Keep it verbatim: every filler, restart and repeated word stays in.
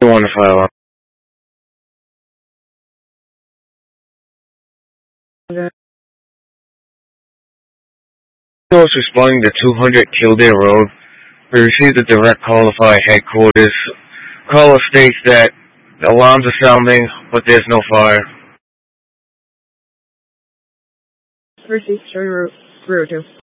One file. Those responding to two hundred Kildare Road. We received a direct call to fire headquarters. Caller states that the alarms are sounding, but there's no fire. Proceed to route two.